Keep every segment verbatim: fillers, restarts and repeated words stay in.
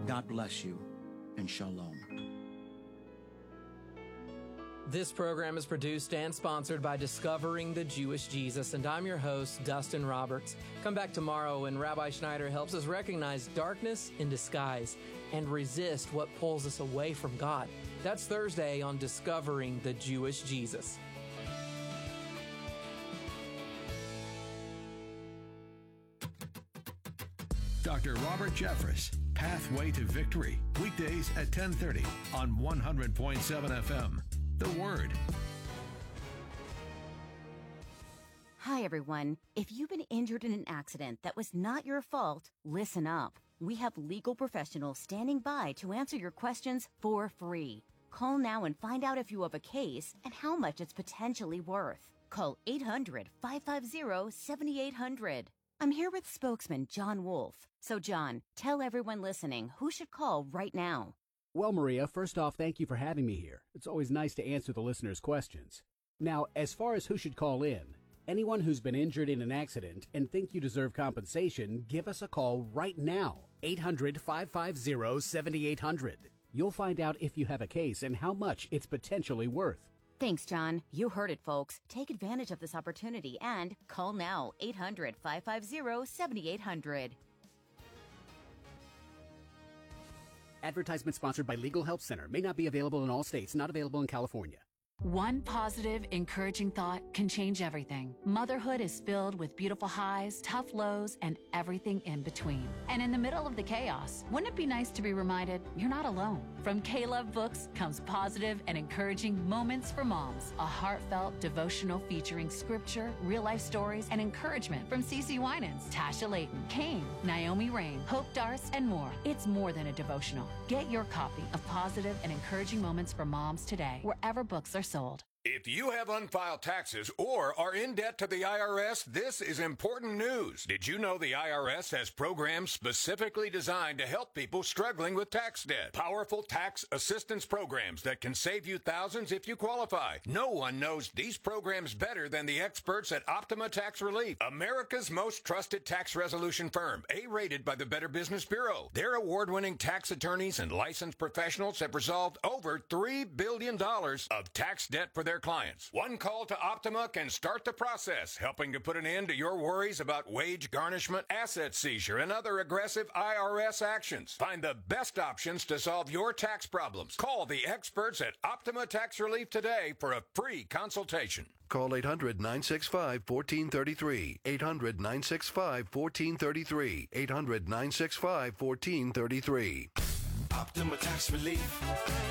God bless you, and shalom. This program is produced and sponsored by Discovering the Jewish Jesus, and I'm your host, Dustin Roberts. Come back tomorrow when Rabbi Schneider helps us recognize darkness in disguise and resist what pulls us away from God. That's Thursday on Discovering the Jewish Jesus. Doctor Robert Jeffress, Pathway to Victory, weekdays at ten thirty on one hundred point seven F M. The Word. Hi, everyone. If you've been injured in an accident that was not your fault, listen up. We have legal professionals standing by to answer your questions for free. Call now and find out if you have a case and how much it's potentially worth. Call eight hundred, five five zero, seven eight hundred. I'm here with spokesman John Wolf. So, John, tell everyone listening who should call right now. Well, Maria, first off, thank you for having me here. It's always nice to answer the listeners' questions. Now, as far as who should call in, anyone who's been injured in an accident and think you deserve compensation, give us a call right now. eight hundred, five five zero, seven eight hundred. You'll find out if you have a case and how much it's potentially worth. Thanks, John. You heard it, folks. Take advantage of this opportunity and call now. eight hundred, five five zero, seven eight hundred. Advertisement sponsored by Legal Help Center. May not be available in all states. Not available in California. One positive, encouraging thought can change everything. Motherhood is filled with beautiful highs, tough lows, and everything in between. And in the middle of the chaos, wouldn't it be nice to be reminded you're not alone? From K-Love Books comes positive and encouraging Moments for Moms, a heartfelt devotional featuring scripture, real-life stories, and encouragement from CeCe Winans, Tasha Layton, Kane, Naomi Rain, Hope Darst, and more. It's more than a devotional. Get your copy of Positive and Encouraging Moments for Moms today, wherever books are sold. If you have unfiled taxes or are in debt to the I R S, this is important news. Did you know the I R S has programs specifically designed to help people struggling with tax debt? Powerful tax assistance programs that can save you thousands if you qualify. No one knows these programs better than the experts at Optima Tax Relief, America's most trusted tax resolution firm, A-rated by the Better Business Bureau. Their award-winning tax attorneys and licensed professionals have resolved over three billion dollars of tax debt for their clients. One call to Optima can start the process, helping to put an end to your worries about wage garnishment, asset seizure, and other aggressive I R S actions. Find the best options to solve your tax problems. Call the experts at Optima Tax Relief today for a free consultation. Call eight hundred, nine six five, one four three three. eight hundred, nine six five, one four three three. eight hundred, nine six five, one four three three. Optima Tax Relief.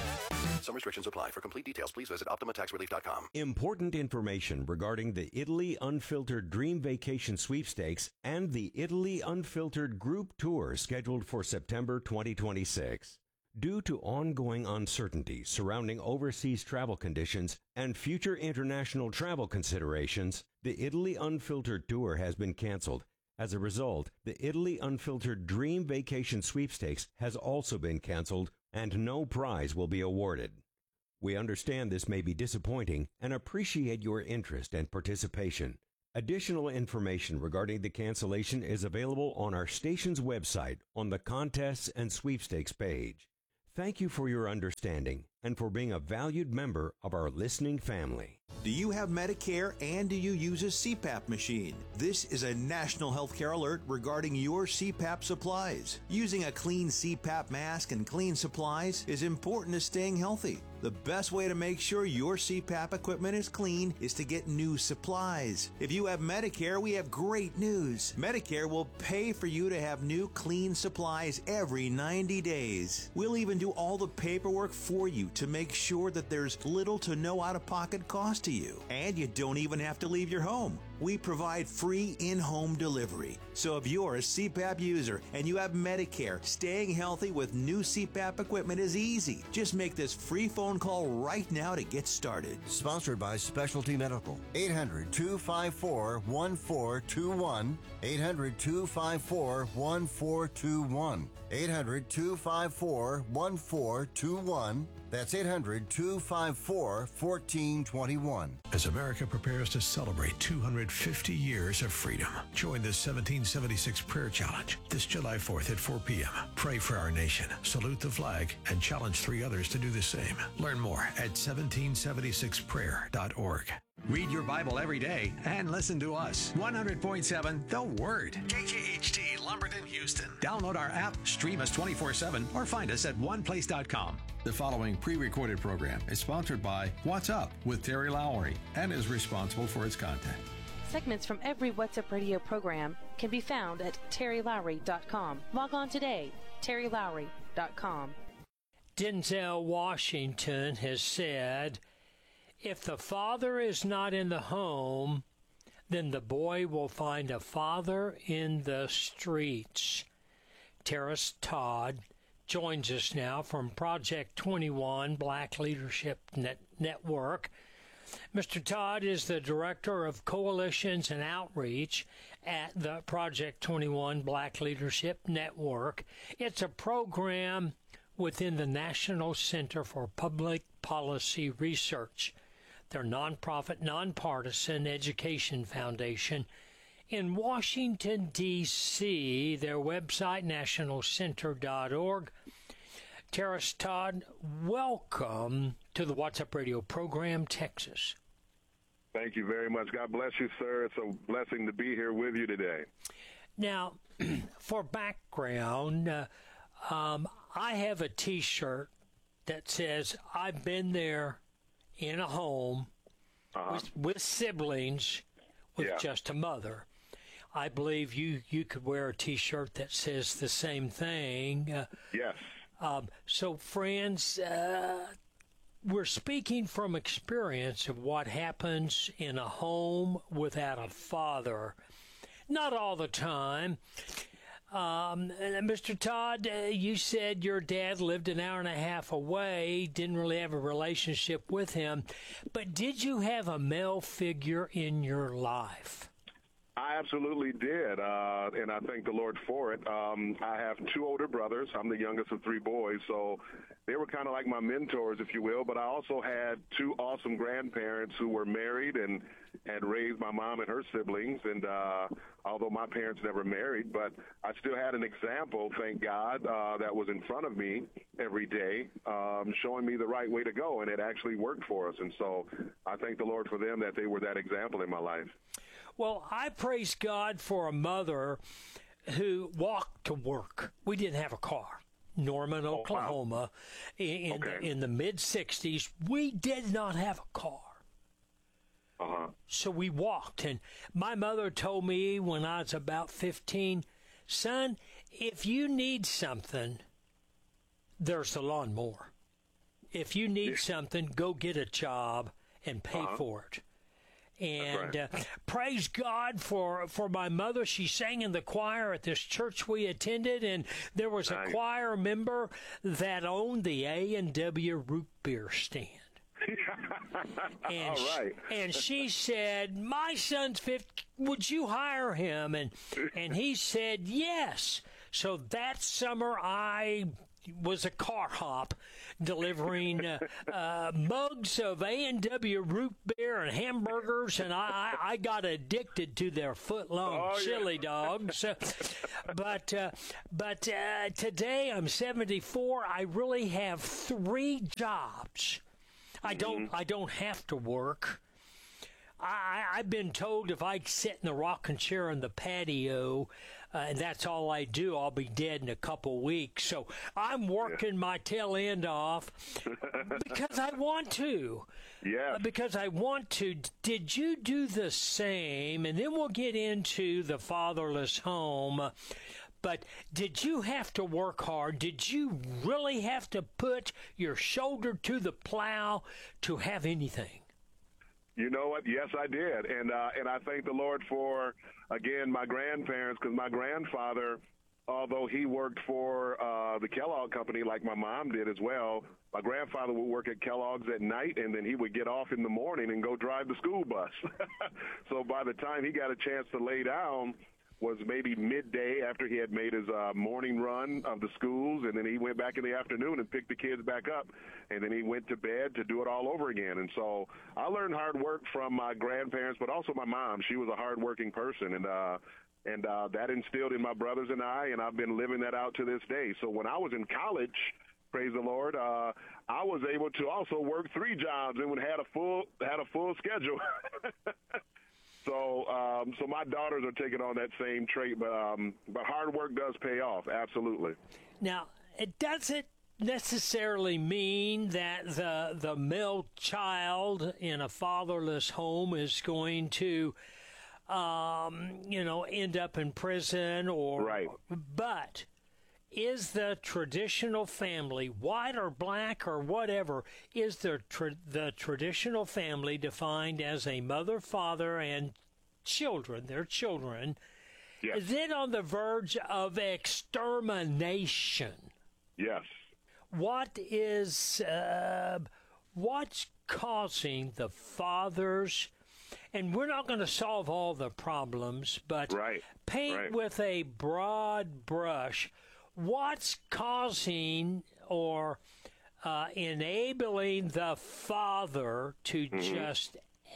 Some restrictions apply. For complete details, please visit optima tax relief dot com. Important information regarding the Italy Unfiltered Dream Vacation Sweepstakes and the Italy Unfiltered Group Tour scheduled for September twenty twenty-six. Due to ongoing uncertainty surrounding overseas travel conditions and future international travel considerations, the Italy Unfiltered Tour has been canceled. As a result, the Italy Unfiltered Dream Vacation Sweepstakes has also been canceled, and no prize will be awarded. We understand this may be disappointing and appreciate your interest and participation. Additional information regarding the cancellation is available on our station's website on the Contests and Sweepstakes page. Thank you for your understanding and for being a valued member of our listening family. Do you have Medicare and do you use a C PAP machine? This is a national healthcare alert regarding your C PAP supplies. Using a clean C PAP mask and clean supplies is important to staying healthy. The best way to make sure your C PAP equipment is clean is to get new supplies. If you have Medicare, we have great news. Medicare will pay for you to have new clean supplies every ninety days. We'll even do all the paperwork for you to make sure that there's little to no out-of-pocket cost to you. And you don't even have to leave your home. We provide free in-home delivery. So if you're a C PAP user and you have Medicare, staying healthy with new C PAP equipment is easy. Just make this free phone call right now to get started. Sponsored by Specialty Medical. eight hundred, two five four, one four two one. eight hundred, two five four, one four two one. eight hundred, two five four, one four two one. That's eight hundred, two five four, one four two one. As America prepares to celebrate two hundred celebrate fifty years of freedom. Join the seventeen seventy-six Prayer Challenge this July fourth at four p.m. Pray for our nation, salute the flag, and challenge three others to do the same. Learn more at seventeen seventy-six prayer dot org. Read your Bible every day and listen to us. one hundred point seven The Word. K K H T, Lumberton, Houston. Download our app, stream us twenty-four seven, or find us at one place dot com. The following pre-recorded program is sponsored by What's Up with Terry Lowry and is responsible for its content. Segments from every What's Up radio program can be found at terry lowry dot com. Log on today, terry lowry dot com. Denzel Washington has said, if the father is not in the home, then the boy will find a father in the streets. Terrace Todd joins us now from Project twenty-one Black Leadership Net- Network. Mister Todd is the Director of Coalitions and Outreach at the Project twenty-one Black Leadership Network. It's a program within the National Center for Public Policy Research, their nonprofit, nonpartisan education foundation in Washington, D C Their website, national center dot org. Terrace Todd, welcome to the What's Up Radio program, Texas. Thank you very much. God bless you, sir. It's a blessing to be here with you today. Now, for background, uh, um, I have a T-shirt that says, I've been there in a home uh-huh. with, with siblings with yeah. just a mother. I believe you, you could wear a T-shirt that says the same thing. Uh, yes. Um, so, friends, uh, we're speaking from experience of what happens in a home without a father. Not all the time. Um, Mister Todd, uh, you said your dad lived an hour and a half away, didn't really have a relationship with him, but did you have a male figure in your life? I absolutely did, uh, and I thank the Lord for it. Um, I have two older brothers. I'm the youngest of three boys, so they were kind of like my mentors, if you will, but I also had two awesome grandparents who were married and had raised my mom and her siblings, and uh, although my parents never married, but I still had an example, thank God, uh, that was in front of me every day, um, showing me the right way to go, and it actually worked for us, and so I thank the Lord for them that they were that example in my life. Well, I praise God for a mother who walked to work. We didn't have a car. Norman, Oklahoma, oh, wow. in, okay. the, in the mid-sixties, we did not have a car. Uh-huh. So we walked, and my mother told me when I was about fifteen, son, if you need something, there's the lawnmower. If you need yeah. something, go get a job and pay uh-huh. for it. And right. uh, praise God for, for my mother. She sang in the choir at this church we attended, and there was nice. a choir member that owned the A and W root beer stand. and, All right. she, and she said, my son's fifty, would you hire him? And, and he said, yes. So that summer I was a car hop delivering uh, uh, mugs of A and W root beer and hamburgers, and I, I, I got addicted to their foot-long oh, chili yeah. dogs. Uh, but uh, but uh, today I'm seventy-four. I really have three jobs. I don't mm-hmm. I don't have to work. I, I've been told if I sit in the rocking chair in the patio, uh, and that's all I do, I'll be dead in a couple weeks. So I'm working yeah. my tail end off because I want to. Yeah. Uh, because I want to. Did you do the same? And then we'll get into the fatherless home. But did you have to work hard? Did you really have to put your shoulder to the plow to have anything? You know what? Yes, I did. And uh, and I thank the Lord for, again, my grandparents, because my grandfather, although he worked for uh, the Kellogg Company like my mom did as well, my grandfather would work at Kellogg's at night, and then he would get off in the morning and go drive the school bus. So by the time he got a chance to lay down, was maybe midday after he had made his uh, morning run of the schools, and then he went back in the afternoon and picked the kids back up, and then he went to bed to do it all over again. And so I learned hard work from my grandparents, but also my mom. She was a hardworking person, and uh, and uh, that instilled in my brothers and I, and I've been living that out to this day. So when I was in college, praise the Lord, uh, I was able to also work three jobs and had a full had a full schedule. So, um, so my daughters are taking on that same trait, but um, but hard work does pay off, absolutely. Now, it doesn't necessarily mean that the the male child in a fatherless home is going to, um, you know, end up in prison or. Right. But is the traditional family, white or black or whatever, is the tra- the traditional family defined as a mother, father, and children, their children, yes. Is it on the verge of extermination? Yes. What is, uh, what's causing the fathers, and we're not going to solve all the problems, but right. paint right. with a broad brush, what's causing or uh, enabling the father to mm-hmm. just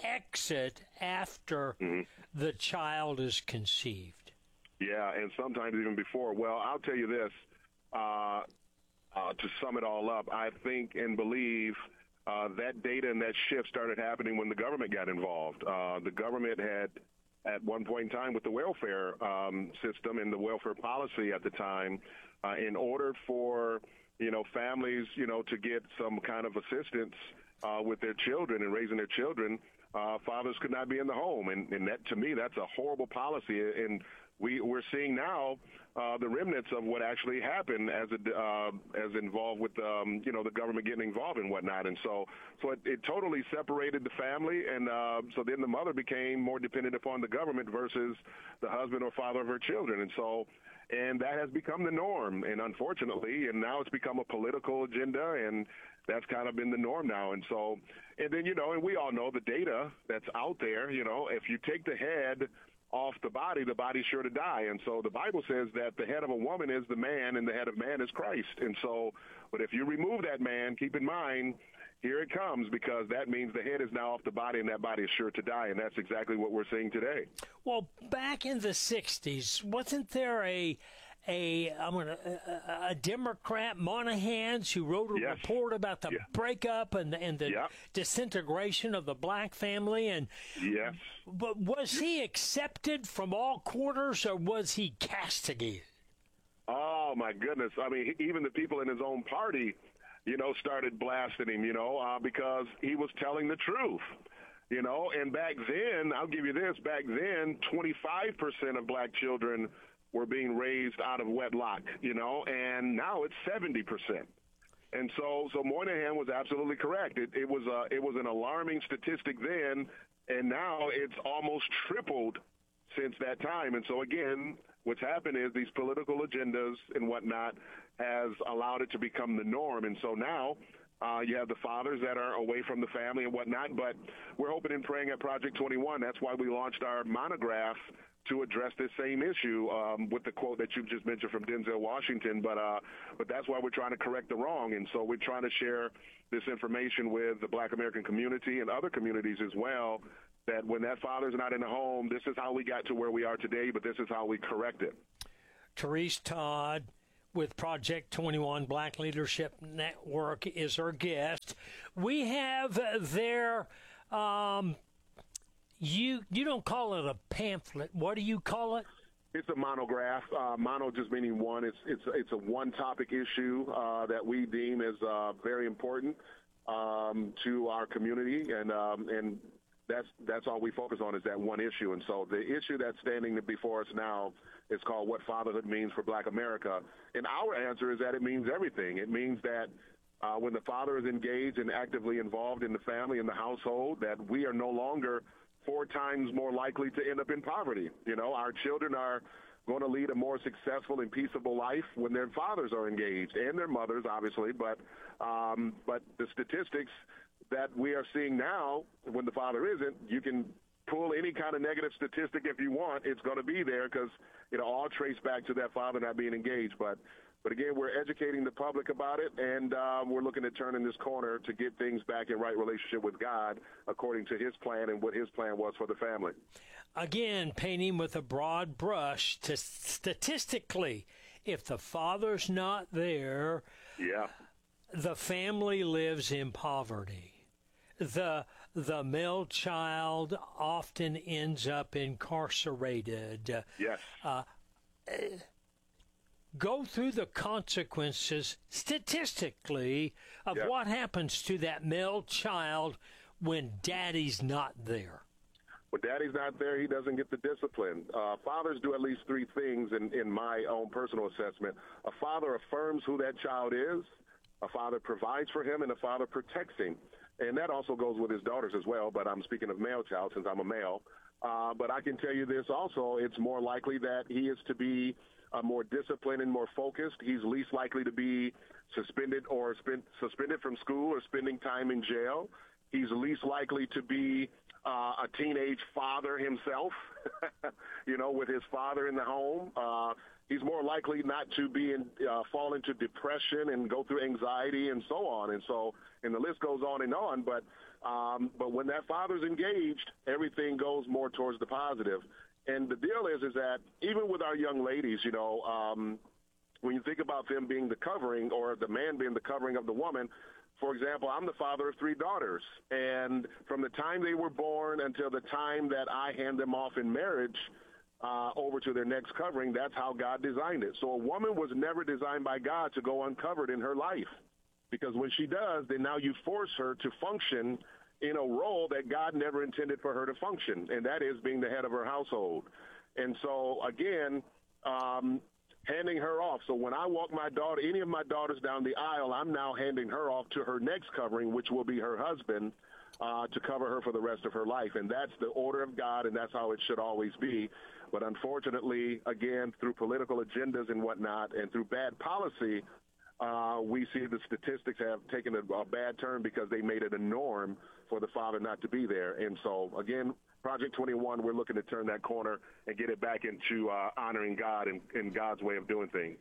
exit after mm-hmm. the child is conceived? Yeah, and sometimes even before. Well, I'll tell you this, uh, uh, to sum it all up, I think and believe uh, that data and that shift started happening when the government got involved. Uh, the government had, at one point in time with the welfare um, system and the welfare policy at the time, Uh, in order for, you know, families, you know, to get some kind of assistance uh, with their children and raising their children, uh, fathers could not be in the home. And, and that, to me, that's a horrible policy. And we, we're seeing now uh, the remnants of what actually happened as a, uh, as involved with, um, you know, the government getting involved and whatnot. And so, so it, it totally separated the family. And uh, so then the mother became more dependent upon the government versus the husband or father of her children. And so, and that has become the norm, and unfortunately, and now it's become a political agenda, and that's kind of been the norm now. And so, and then, you know, and we all know the data that's out there, you know, if you take the head off the body, the body's sure to die. And so the Bible says that the head of a woman is the man, and the head of man is Christ. And so, but if you remove that man, keep in mind, here it comes, because that means the head is now off the body, and that body is sure to die, and that's exactly what we're seeing today. Well, back in the sixties, wasn't there a a I'm gonna a, a Democrat, Monahans, who wrote a yes. report about the yeah. breakup and the, and the yeah. disintegration of the black family? And yes, but was he accepted from all quarters, or was he castigated? Oh my goodness! I mean, even the people in his own party, you know, started blasting him, you know, uh, because he was telling the truth, you know. And back then, I'll give you this, back then, twenty-five percent of black children were being raised out of wedlock, you know, and now it's seventy percent. And so, so Moynihan was absolutely correct. It, it was a, it was an alarming statistic then, and now it's almost tripled since that time. And so again, what's happened is these political agendas and whatnot has allowed it to become the norm. And so now uh, you have the fathers that are away from the family and whatnot, but we're hoping and praying at Project twenty-one. That's why we launched our monograph to address this same issue um, with the quote that you just mentioned from Denzel Washington. But uh, but that's why we're trying to correct the wrong. And so we're trying to share this information with the Black American community and other communities as well, that when that father's not in the home, this is how we got to where we are today, but this is how we correct it. Therese Todd with Project twenty-one Black Leadership Network is our guest. We have their, um, you you don't call it a pamphlet. What do you call it? It's a monograph. Uh, mono just meaning one. It's it's it's a one topic issue uh, that we deem as uh, very important um, to our community, and um, and that's that's all we focus on is that one issue. And so the issue that's standing before us now is called What Fatherhood Means for Black America. And our answer is that it means everything. It means that uh, when the father is engaged and actively involved in the family and the household, that we are no longer four times more likely to end up in poverty. You know, our children are going to lead a more successful and peaceable life when their fathers are engaged, and their mothers, obviously. But um, but the statistics that we are seeing now, when the father isn't, you can pull any kind of negative statistic if you want. It's going to be there because it all trace back to that father not being engaged. But, but again, we're educating the public about it, and um, we're looking at turning this corner to get things back in right relationship with God according to his plan and what his plan was for the family. Again, painting with a broad brush, to statistically, if the father's not there, yeah, the family lives in poverty. The the male child often ends up incarcerated. Yes. Uh, go through the consequences statistically of yeah. what happens to that male child when daddy's not there. When daddy's not there, he doesn't get the discipline. Uh, fathers do at least three things in, in my own personal assessment. A father affirms who that child is, a father provides for him, and a father protects him. And that also goes with his daughters as well, but I'm speaking of male child since I'm a male. Uh, but I can tell you this also, it's more likely that he is to be uh, more disciplined and more focused. He's least likely to be suspended or spend, suspended from school or spending time in jail. He's least likely to be uh, a teenage father himself, you know, with his father in the home. Uh, he's more likely not to be in, uh, fall into depression and go through anxiety and so on. And so, and the list goes on and on. But, um, but when that father's engaged, everything goes more towards the positive. And the deal is, is that even with our young ladies, you know, um, when you think about them being the covering or the man being the covering of the woman, for example, I'm the father of three daughters, and from the time they were born until the time that I hand them off in marriage uh, over to their next covering, that's how God designed it. So a woman was never designed by God to go uncovered in her life, because when she does, then now you force her to function in a role that God never intended for her to function, and that is being the head of her household. And so, again, um, handing her off. So when I walk my daughter, any of my daughters down the aisle, I'm now handing her off to her next covering, which will be her husband, uh, to cover her for the rest of her life. And that's the order of God, and that's how it should always be. But unfortunately, again, through political agendas and whatnot, and through bad policy, uh, we see the statistics have taken a, a bad turn because they made it a norm for the father not to be there. And so, again, Project twenty-one, we're looking to turn that corner and get it back into uh, honoring God and, and God's way of doing things.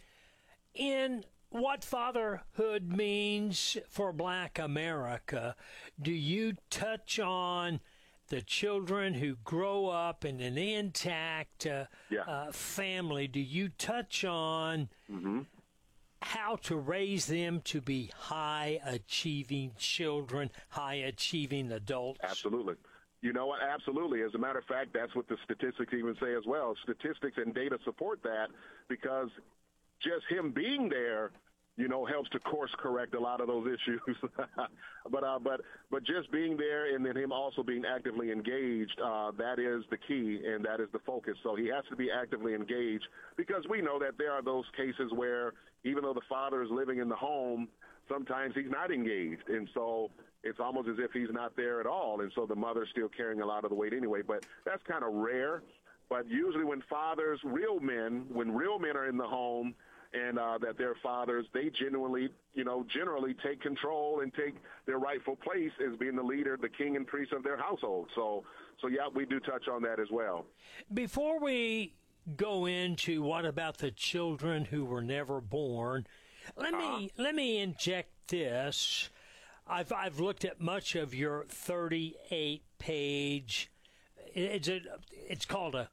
In what fatherhood means for Black America, do you touch on the children who grow up in an intact uh, yeah. uh, family? Do you touch on mm-hmm. how to raise them to be high-achieving children, high-achieving adults? Absolutely. You know what? Absolutely. As a matter of fact, that's what the statistics even say as well. Statistics and data support that, because just him being there, you know, helps to course correct a lot of those issues. but uh, but but just being there and then him also being actively engaged, uh, that is the key and that is the focus. So he has to be actively engaged, because we know that there are those cases where even though the father is living in the home, sometimes he's not engaged. And so it's almost as if he's not there at all. And so the mother's still carrying a lot of the weight anyway. But that's kind of rare. But usually when fathers, real men, when real men are in the home and uh, that they're fathers, they genuinely, you know, generally take control and take their rightful place as being the leader, the king and priest of their household. So, so yeah, we do touch on that as well. Before we go into what about the children who were never born, let uh-huh. me let me inject this. I've I've looked at much of your thirty-eight page. It's a, it's called a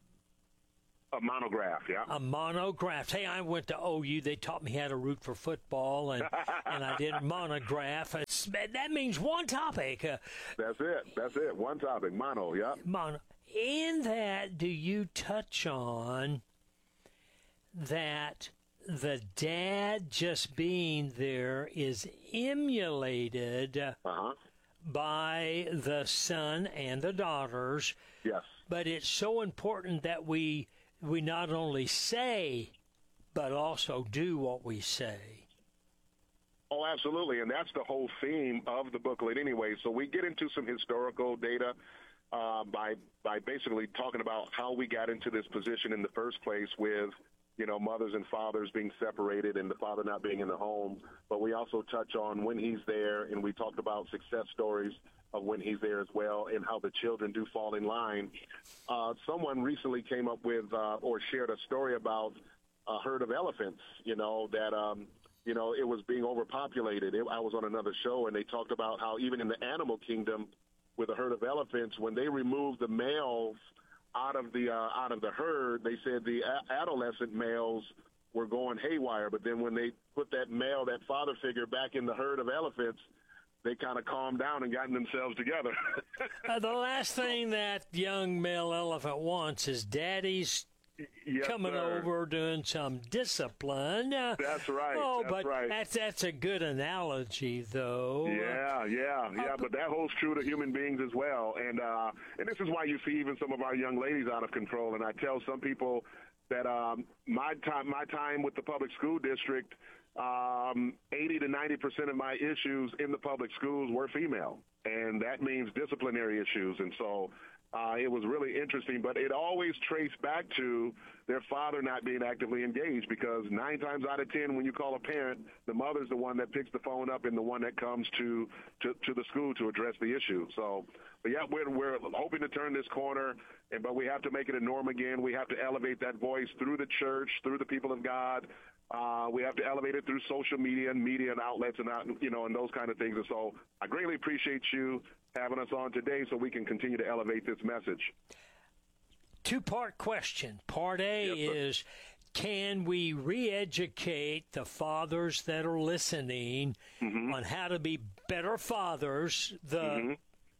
a monograph, yeah. A monograph. Hey, I went to O U. They taught me how to root for football, and and I did monograph. It's, that means one topic. Uh, That's it. That's it. One topic. Mono. Yeah. Mono. In that, do you touch on that? The dad just being there is emulated uh-huh. by the son and the daughters. Yes. But it's so important that we we not only say, but also do what we say. Oh, absolutely. And that's the whole theme of the booklet anyway. So we get into some historical data uh, by by basically talking about how we got into this position in the first place with you know, mothers and fathers being separated and the father not being in the home. But we also touch on when he's there, and we talked about success stories of when he's there as well and how the children do fall in line. Uh, someone recently came up with uh, or shared a story about a herd of elephants, you know, that, um, you know, it was being overpopulated. It, I was on another show, and they talked about how even in the animal kingdom with a herd of elephants, when they removed the males out of the uh, out of the herd, they said the a- adolescent males were going haywire. But then when they put that male, that father figure back in the herd of elephants, they kind of calmed down and gotten themselves together. uh, the last thing that young male elephant wants is daddy's yes, coming sir. over doing some discipline. Uh, that's right. Oh, that's but right. that's that's a good analogy, though. Yeah, yeah, yeah. Uh, but that holds true to human beings as well. And uh, and this is why you see even some of our young ladies out of control. And I tell some people that um, my time my time with the public school district, Um, eighty to ninety percent of my issues in the public schools were female, and that means disciplinary issues. And so uh, it was really interesting, but it always traced back to their father not being actively engaged, because nine times out of ten when you call a parent, the mother's the one that picks the phone up and the one that comes to, to, to the school to address the issue. So, but yeah, we're, we're hoping to turn this corner, and but we have to make it a norm again. We have to elevate that voice through the church, through the people of God. Uh, we have to elevate it through social media and media and outlets and, you know, and those kind of things. And so I greatly appreciate you having us on today so we can continue to elevate this message. Two-part question. Part A yes, is, can we re-educate the fathers that are listening mm-hmm. on how to be better fathers? The mm-hmm.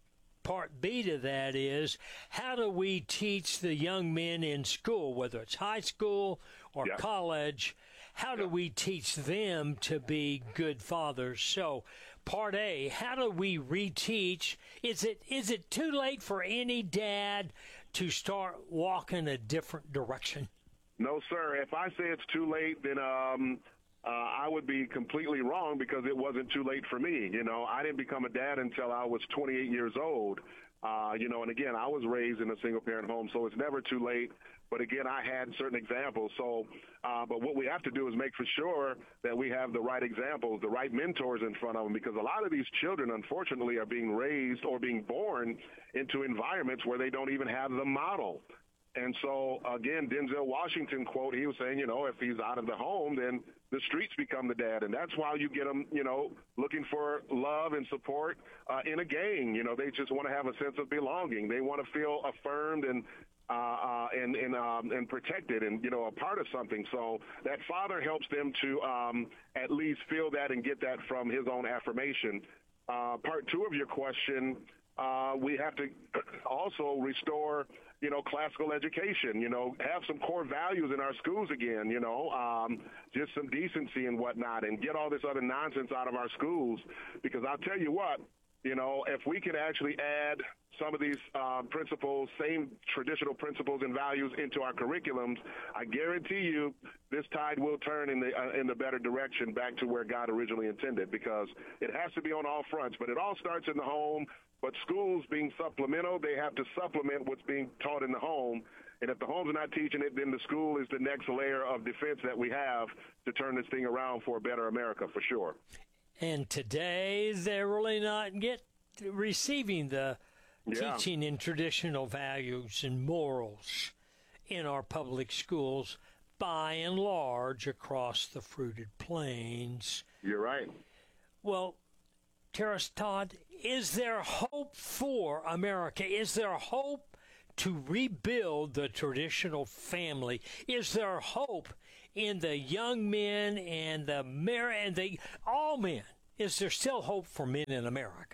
Part B to that is, how do we teach the young men in school, whether it's high school or yeah. college, how do we teach them to be good fathers? So, part A, how do we reteach? Is it is it too late for any dad to start walking a different direction? No, sir. If I say it's too late, then um, uh, I would be completely wrong, because it wasn't too late for me. You know, I didn't become a dad until I was twenty-eight years old. Uh, you know, and again, I was raised in a single-parent home, so it's never too late. But again, I had certain examples. So, uh, but what we have to do is make for sure that we have the right examples, the right mentors in front of them, because a lot of these children, unfortunately, are being raised or being born into environments where they don't even have the model. And so, again, Denzel Washington quote, he was saying, you know, if he's out of the home, then the streets become the dad. And that's why you get them, you know, looking for love and support uh, in a gang. You know, they just want to have a sense of belonging. They want to feel affirmed and uh, uh, and and, um, and protected and, you know, a part of something. So that father helps them to um, at least feel that and get that from his own affirmation. Uh, part two of your question, uh, we have to also restore, you know, classical education, you know, have some core values in our schools again, you know, um, just some decency and whatnot, and get all this other nonsense out of our schools. Because I'll tell you what, you know, if we can actually add some of these uh, principles, same traditional principles and values into our curriculums, I guarantee you this tide will turn in the uh, in the better direction, back to where God originally intended, because it has to be on all fronts. But it all starts in the home. But schools being supplemental, they have to supplement what's being taught in the home. And if the home's not teaching it, then the school is the next layer of defense that we have to turn this thing around for a better America, for sure. And today, they're really not get receiving the yeah. teaching in traditional values and morals in our public schools, by and large, across the fruited plains. You're right. Well, Terrace Todd, is there hope for America? Is there hope to rebuild the traditional family? Is there hope in the young men and the mar- and the all men? Is there still hope for men in America?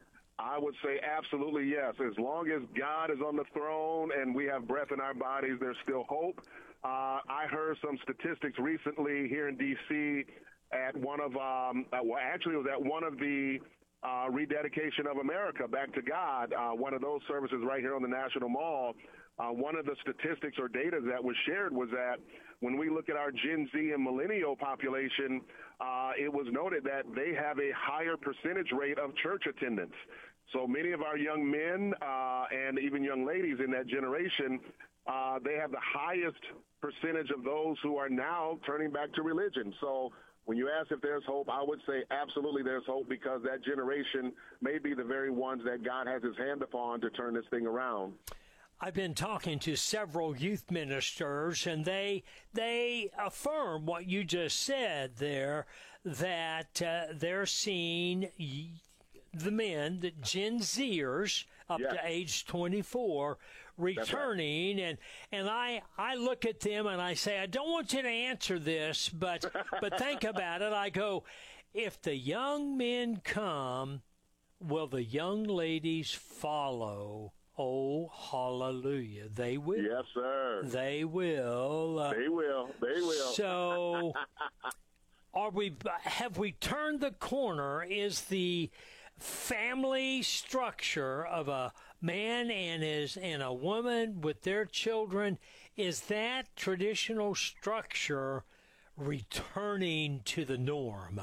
I would say absolutely yes. As long as God is on the throne and we have breath in our bodies, there's still hope. Uh, I heard some statistics recently here in D C at one of, um, uh, well, actually it was at one of the uh, Rededication of America Back to God, uh, one of those services right here on the National Mall. Uh, one of the statistics or data that was shared was that when we look at our Gen Z and millennial population, uh, it was noted that they have a higher percentage rate of church attendance. So many of our young men uh, and even young ladies in that generation uh, they have the highest percentage of those who are now turning back to religion. So when you ask if there's hope, I would say absolutely there's hope, because that generation may be the very ones that God has his hand upon to turn this thing around. I've been talking to several youth ministers, and they they affirm what you just said there, that uh, they're seeing the men, the Gen Zers up yes. to age twenty-four, returning, right. and and I I look at them and I say, I don't want you to answer this, but but think about it. I go, if the young men come, will the young ladies follow? Oh, hallelujah. They will. Yes, sir. They will. Uh, they will. They will. So are we have we turned the corner? Is the family structure of a man and his and a woman with their children, is that traditional structure returning to the norm?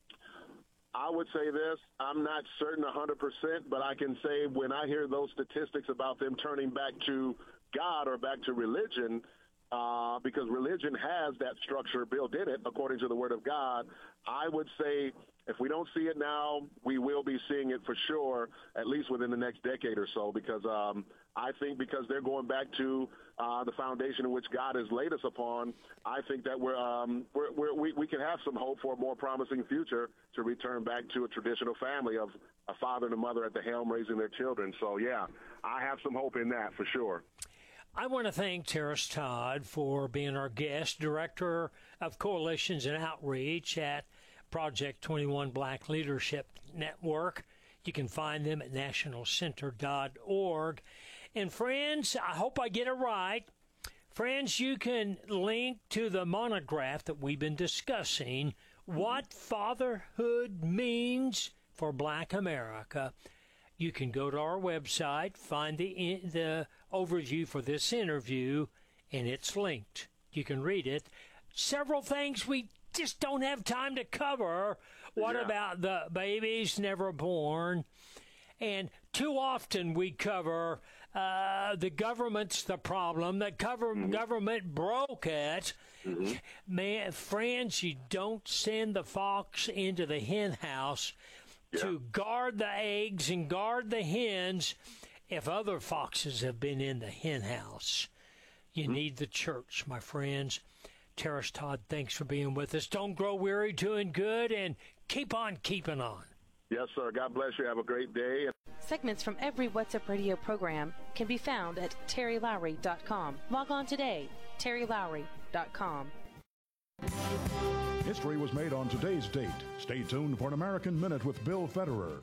I would say this, I'm not certain one hundred percent, but I can say when I hear those statistics about them turning back to God or back to religion, uh, because religion has that structure built in it, according to the Word of God, I would say if we don't see it now, we will be seeing it for sure, at least within the next decade or so, because um, I think because they're going back to uh, the foundation in which God has laid us upon, I think that we're, um, we're, we're, we we can have some hope for a more promising future to return back to a traditional family of a father and a mother at the helm raising their children. So, yeah, I have some hope in that for sure. I want to thank Terrace Todd for being our guest, Director of Coalitions and Outreach at Project twenty-one Black Leadership Network. You can find them at national center dot org. And friends, I hope I get it right. Friends, you can link to the monograph that we've been discussing, What Fatherhood Means for Black America. You can go to our website, find the the overview for this interview, and it's linked. You can read it. Several things we just don't have time to cover. What yeah. about the babies never born? And too often we cover uh, the government's the problem. The cover- mm-hmm. government broke it. Mm-hmm. Man, friends, you don't send the fox into the hen house yeah. to guard the eggs and guard the hens if other foxes have been in the hen house. You mm-hmm. need the church, my friends. Terrace Todd, thanks for being with us. Don't grow weary, doing good, and keep on keeping on. Yes, sir. God bless you. Have a great day. Segments from every What's Up Radio program can be found at terry lowry dot com. Log on today, terry lowry dot com. History was made on today's date. Stay tuned for an American Minute with Bill Federer.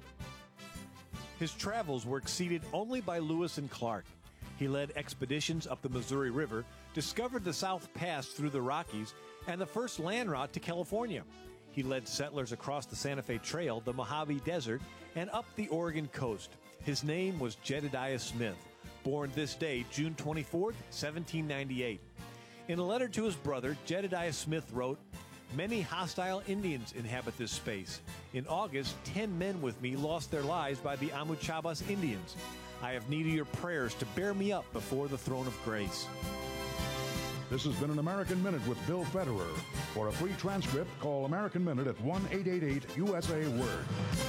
His travels were exceeded only by Lewis and Clark. He led expeditions up the Missouri River, discovered the South Pass through the Rockies, and the first land route to California. He led settlers across the Santa Fe Trail, the Mojave Desert, and up the Oregon coast. His name was Jedediah Smith, born this day, June twenty-fourth, seventeen ninety-eight. In a letter to his brother, Jedediah Smith wrote, "Many hostile Indians inhabit this space. In August, ten men with me lost their lives by the Amuchabas Indians. I have need of your prayers to bear me up before the throne of grace." This has been an American Minute with Bill Federer. For a free transcript, call American Minute at one eight eight eight U S A Word.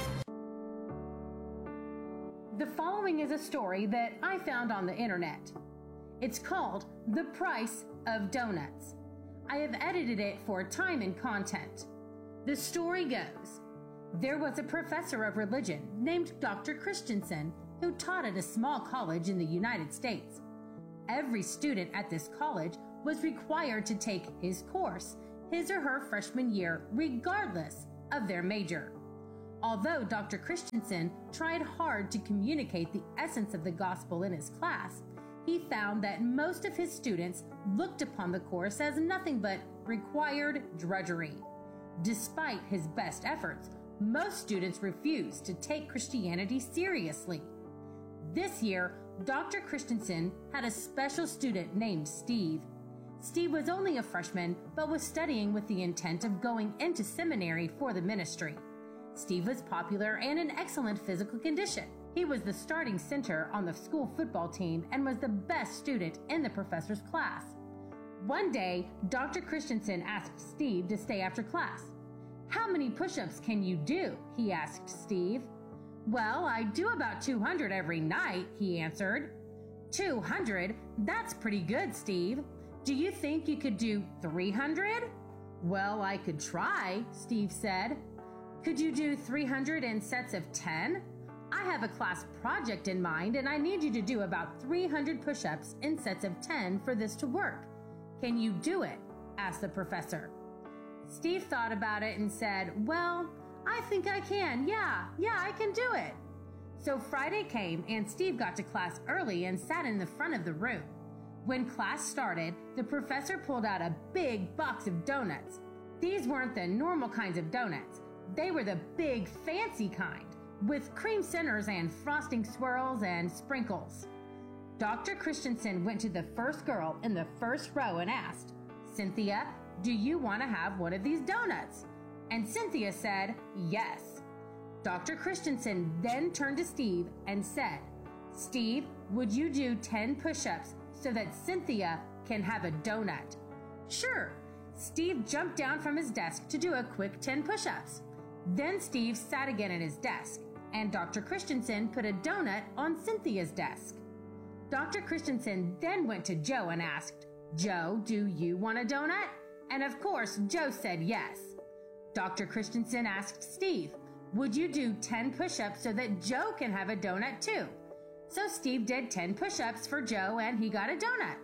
The following is a story that I found on the internet. It's called The Price of Donuts. I have edited it for time and content. The story goes, there was a professor of religion named Doctor Christensen who taught at a small college in the United States. Every student at this college was required to take his course, his or her freshman year, regardless of their major. Although Doctor Christensen tried hard to communicate the essence of the gospel in his class, he found that most of his students looked upon the course as nothing but required drudgery. Despite his best efforts, most students refused to take Christianity seriously. This year, Doctor Christensen had a special student named Steve. Steve was only a freshman, but was studying with the intent of going into seminary for the ministry. Steve was popular and in excellent physical condition. He was the starting center on the school football team and was the best student in the professor's class. One day, Doctor Christensen asked Steve to stay after class. "How many push-ups can you do?" he asked Steve. "Well, I do about two hundred every night," he answered. two hundred? That's pretty good, Steve. Do you think you could do three hundred? "Well, I could try," Steve said. "Could you do three hundred in sets of ten? I have a class project in mind and I need you to do about three hundred push-ups in sets of ten for this to work. Can you do it?" asked the professor. Steve thought about it and said, "Well, I think I can. Yeah, yeah, I can do it." So Friday came and Steve got to class early and sat in the front of the room. When class started, the professor pulled out a big box of donuts. These weren't the normal kinds of donuts. They were the big fancy kind, with cream centers and frosting swirls and sprinkles. Doctor Christensen went to the first girl in the first row and asked, "Cynthia, do you want to have one of these donuts?" And Cynthia said, "Yes." Doctor Christensen then turned to Steve and said, "Steve, would you do ten push-ups so that Cynthia can have a donut?" "Sure." Steve jumped down from his desk to do a quick ten push-ups. Then Steve sat again at his desk, and Doctor Christensen put a donut on Cynthia's desk. Doctor Christensen then went to Joe and asked, "Joe, do you want a donut?" And of course, Joe said yes. Doctor Christensen asked Steve, "Would you do ten push-ups so that Joe can have a donut too?" So Steve did ten push-ups for Joe and he got a donut.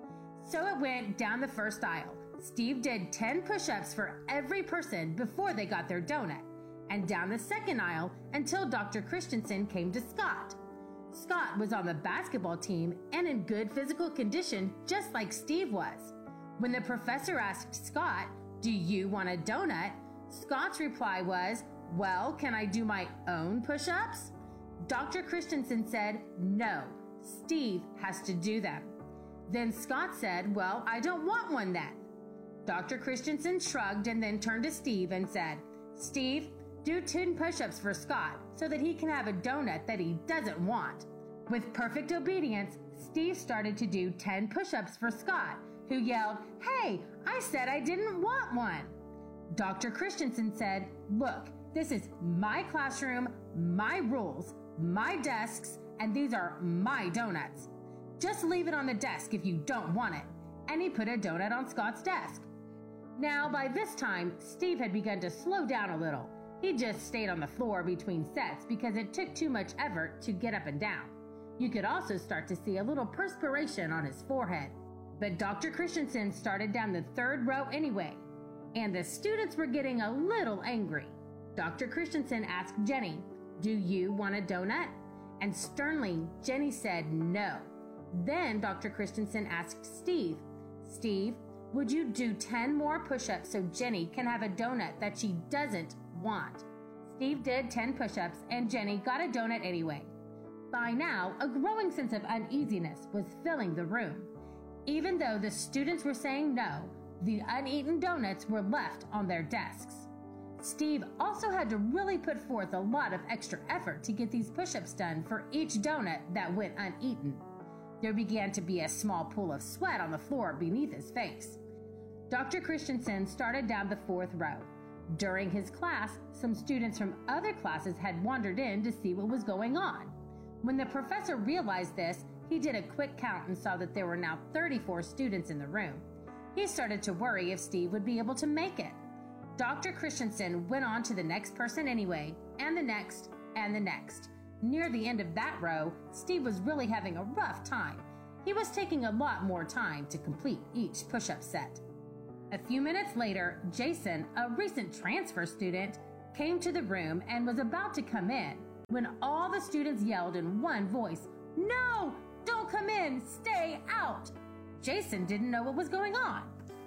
So it went down the first aisle. Steve did ten push-ups for every person before they got their donut, and down the second aisle until Doctor Christensen came to Scott. Scott was on the basketball team and in good physical condition, just like Steve was. When the professor asked Scott, "Do you want a donut?" Scott's reply was, "Well, can I do my own push-ups?" Doctor Christensen said, "No, Steve has to do them." Then Scott said, "Well, I don't want one then." Doctor Christensen shrugged and then turned to Steve and said, "Steve, do ten push-ups for Scott so that he can have a donut that he doesn't want." With perfect obedience, Steve started to do ten push-ups for Scott, who yelled, "Hey, I said I didn't want one." Doctor Christensen said, "Look, this is my classroom, my rules, my desks, and these are my donuts. Just leave it on the desk if you don't want it." And he put a donut on Scott's desk. Now, by this time, Steve had begun to slow down a little. He just stayed on the floor between sets because it took too much effort to get up and down. You could also start to see a little perspiration on his forehead. But Doctor Christensen started down the third row anyway, and the students were getting a little angry. Doctor Christensen asked Jenny, "Do you want a donut?" And sternly, Jenny said no. Then Doctor Christensen asked Steve, "Steve, would you do ten more push-ups so Jenny can have a donut that she doesn't want?" Steve did ten push-ups and Jenny got a donut anyway. By now, a growing sense of uneasiness was filling the room. Even though the students were saying no, the uneaten donuts were left on their desks. Steve also had to really put forth a lot of extra effort to get these push-ups done for each donut that went uneaten. There began to be a small pool of sweat on the floor beneath his face. Doctor Christensen started down the fourth row. During his class, some students from other classes had wandered in to see what was going on. When the professor realized this, he did a quick count and saw that there were now thirty-four students in the room. He started to worry if Steve would be able to make it. Doctor Christensen went on to the next person anyway, and the next, and the next. Near the end of that row, Steve was really having a rough time. He was taking a lot more time to complete each push-up set. A few minutes later, Jason, a recent transfer student, came to the room and was about to come in when all the students yelled in one voice, "No! Don't come in! Stay out!" Jason didn't know what was going on.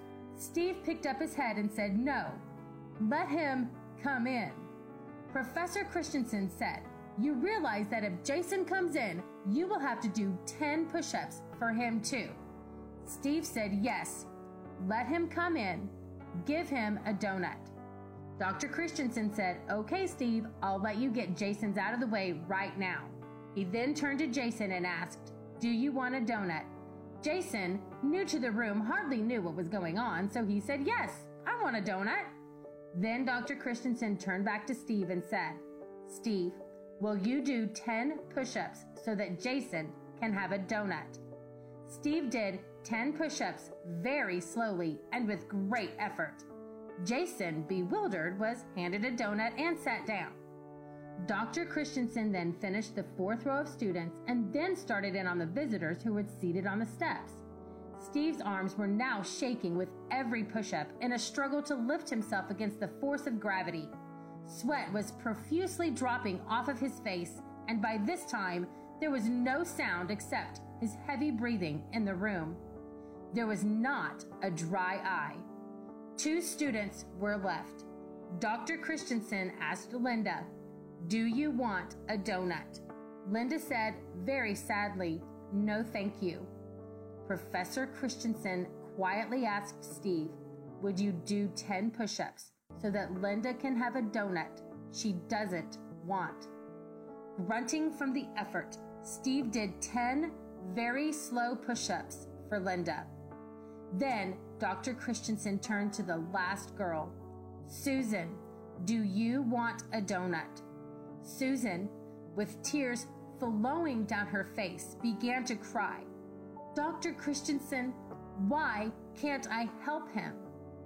Steve picked up his head and said, "No, let him come in." Professor Christensen said, "You realize that if Jason comes in, you will have to do ten push-ups for him too." Steve said, "Yes, let him come in. Give him a donut." Doctor Christensen said, "Okay, Steve, I'll let you get Jason's out of the way right now." He then turned to Jason and asked, "Do you want a donut?" Jason, new to the room, hardly knew what was going on, so he said, "Yes, I want a donut." Then Doctor Christensen turned back to Steve and said, "Steve, will you do ten push-ups so that Jason can have a donut?" Steve did ten push-ups very slowly and with great effort. Jason, bewildered, was handed a donut and sat down. Doctor Christensen then finished the fourth row of students and then started in on the visitors who were seated on the steps. Steve's arms were now shaking with every push-up in a struggle to lift himself against the force of gravity. Sweat was profusely dropping off of his face, and by this time, there was no sound except his heavy breathing in the room. There was not a dry eye. Two students were left. Doctor Christensen asked Linda, "Do you want a donut?" Linda said very sadly, "No, thank you." Professor Christensen quietly asked Steve, "Would you do ten push-ups so that Linda can have a donut she doesn't want?" Grunting from the effort, Steve did ten very slow push-ups for Linda. Then Doctor Christensen turned to the last girl. "Susan, do you want a donut?" Susan, with tears flowing down her face, began to cry. "Doctor Christensen, why can't I help him?"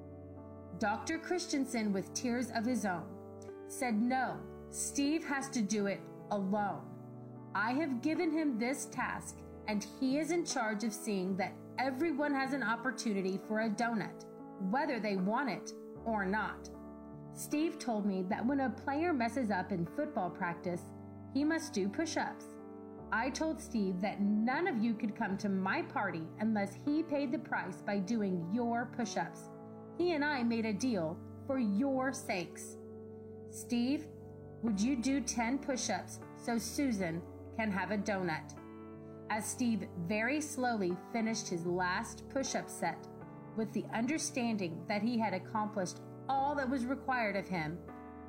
Doctor Christensen, with tears of his own, said, "No, Steve has to do it alone. I have given him this task, and he is in charge of seeing that everyone has an opportunity for a donut, whether they want it or not." Steve told me that when a player messes up in football practice, he must do push-ups. I told Steve that none of you could come to my party unless he paid the price by doing your push-ups. He and I made a deal for your sakes. Steve, would you do ten push-ups so Susan can have a donut? As Steve very slowly finished his last push-up set, with the understanding that he had accomplished all that was required of him,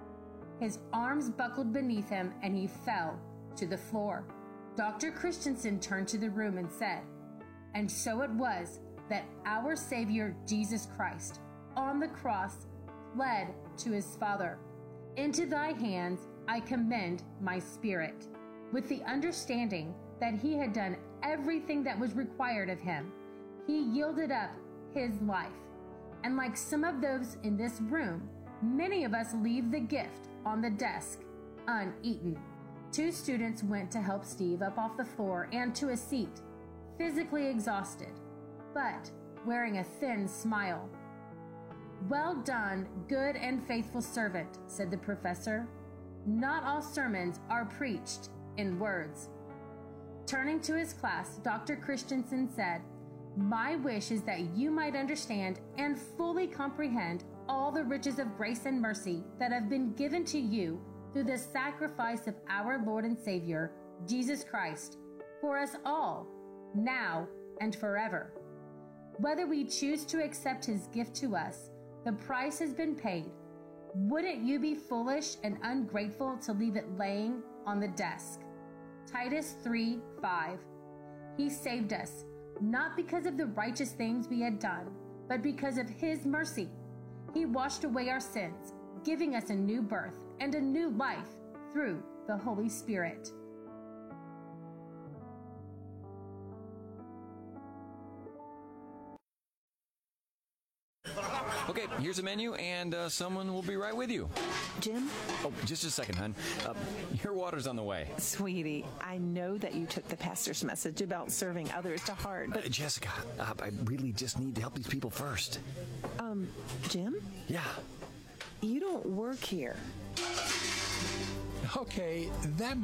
his arms buckled beneath him and he fell to the floor. Doctor Christensen turned to the room and said, "And so it was that our Savior Jesus Christ, on the cross, fled to his Father. Into thy hands I commend my spirit," with the understanding that he had done everything that was required of him. He yielded up his life. And like some of those in this room, many of us leave the gift on the desk uneaten. Two students went to help Steve up off the floor and to a seat, physically exhausted, but wearing a thin smile. "Well done, good and faithful servant," said the professor. "Not all sermons are preached in words." Turning to his class, Doctor Christensen said, "My wish is that you might understand and fully comprehend all the riches of grace and mercy that have been given to you through the sacrifice of our Lord and Savior, Jesus Christ, for us all, now and forever. Whether we choose to accept his gift to us, the price has been paid. Wouldn't you be foolish and ungrateful to leave it laying on the desk?" Titus three five. He saved us, not because of the righteous things we had done, but because of his mercy. He washed away our sins, giving us a new birth and a new life through the Holy Spirit. Okay, here's a menu, and uh, someone will be right with you. Jim? Oh, just a second, hon. Uh, your water's on the way. Sweetie, I know that you took the pastor's message about serving others to heart, but... Uh, Jessica, uh, I really just need to help these people first. Um, Jim? Yeah? You don't work here. Okay, that